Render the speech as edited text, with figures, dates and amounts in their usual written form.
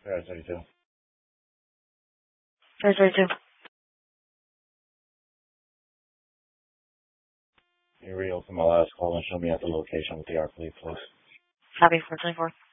32. 32. Can you reopen my last call and show me at the location with the ARC lead, please? Copy 424.